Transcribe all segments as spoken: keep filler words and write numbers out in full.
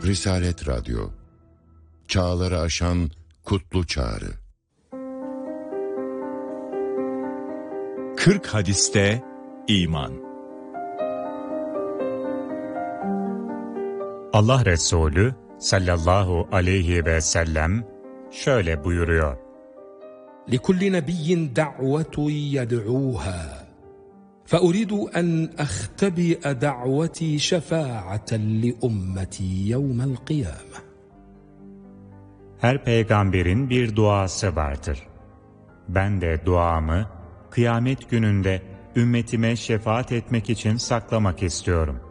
Risalet Radyo, çağları aşan kutlu çağrı. kırk hadiste iman. Allah Resulü sallallahu aleyhi ve sellem şöyle buyuruyor: لِكُلِّ نَبِيٍّ دَعْوَةٌ يَدْعُوهَا فَأُرِيدُ أَنْ أَخْتَبِئَ دَعْوَتِي شَفَاعَةً لِأُمَّتِي يَوْمَ الْقِيَامَةِ. Her peygamberin bir duası vardır. Ben de duamı kıyamet gününde ümmetime şefaat etmek için saklamak istiyorum.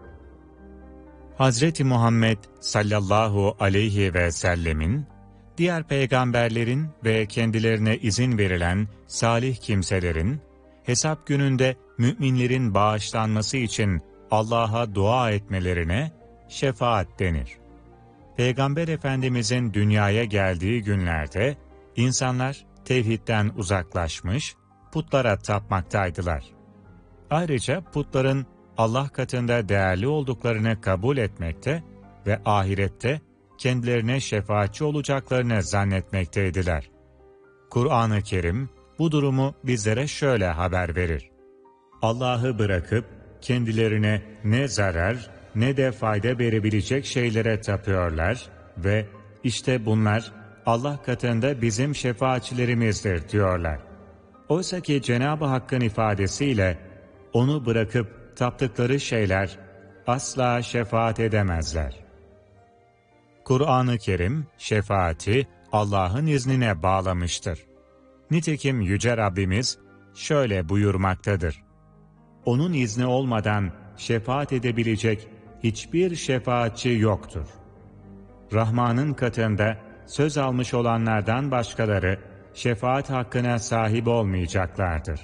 Hazreti Muhammed sallallahu aleyhi ve sellemin, diğer peygamberlerin ve kendilerine izin verilen salih kimselerin, hesap gününde müminlerin bağışlanması için Allah'a dua etmelerine şefaat denir. Peygamber Efendimizin dünyaya geldiği günlerde, insanlar tevhidden uzaklaşmış, putlara tapmaktaydılar. Ayrıca putların Allah katında değerli olduklarını kabul etmekte ve ahirette kendilerine şefaatçi olacaklarını zannetmekteydiler. Kur'an-ı Kerim bu durumu bizlere şöyle haber verir: Allah'ı bırakıp kendilerine ne zarar ne de fayda verebilecek şeylere tapıyorlar ve işte bunlar Allah katında bizim şefaatçilerimizdir diyorlar. Oysa ki Cenab-ı Hakk'ın ifadesiyle onu bırakıp taptıkları şeyler asla şefaat edemezler. Kur'an-ı Kerim şefaati Allah'ın iznine bağlamıştır. Nitekim Yüce Rabbimiz şöyle buyurmaktadır: Onun izni olmadan şefaat edebilecek hiçbir şefaatçi yoktur. Rahman'ın katında söz almış olanlardan başkaları şefaat hakkına sahip olmayacaklardır.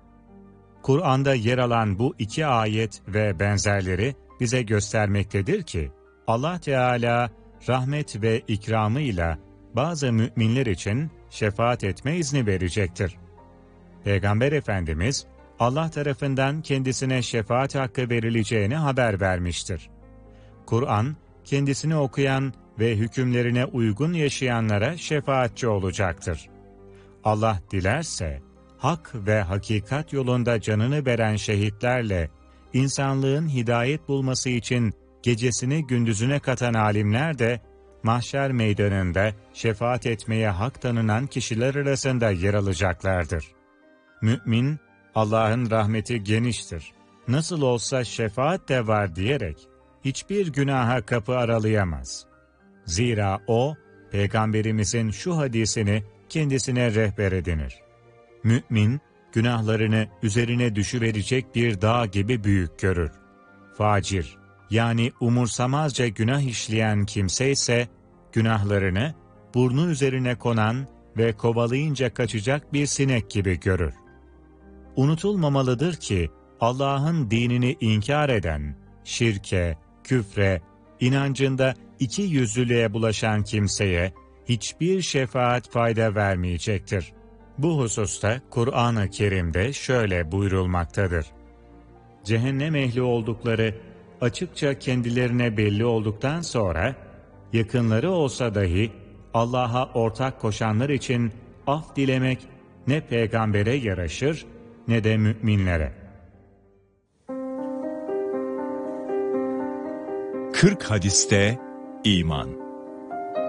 Kur'an'da yer alan bu iki ayet ve benzerleri bize göstermektedir ki, Allah Teala rahmet ve ikramıyla bazı müminler için şefaat etme izni verecektir. Peygamber Efendimiz, Allah tarafından kendisine şefaat hakkı verileceğini haber vermiştir. Kur'an, kendisini okuyan ve hükümlerine uygun yaşayanlara şefaatçi olacaktır. Allah dilerse, hak ve hakikat yolunda canını veren şehitlerle, insanlığın hidayet bulması için gecesini gündüzüne katan alimler de, mahşer meydanında şefaat etmeye hak tanınan kişiler arasında yer alacaklardır. Mümin, Allah'ın rahmeti geniştir, nasıl olsa şefaat de var diyerek, hiçbir günaha kapı aralayamaz. Zira o, Peygamberimizin şu hadisini kendisine rehber edinir: Mümin, günahlarını üzerine düşüverecek bir dağ gibi büyük görür. Facir, yani umursamazca günah işleyen kimse ise, günahlarını burnu üzerine konan ve kovalayınca kaçacak bir sinek gibi görür. Unutulmamalıdır ki, Allah'ın dinini inkar eden, şirke, küfre, inancında iki yüzlülüğe bulaşan kimseye hiçbir şefaat fayda vermeyecektir. Bu hususta Kur'an-ı Kerim'de şöyle buyurulmaktadır: Cehennem ehli oldukları açıkça kendilerine belli olduktan sonra, yakınları olsa dahi Allah'a ortak koşanlar için af dilemek ne peygambere yaraşır ne de müminlere. kırk hadiste iman.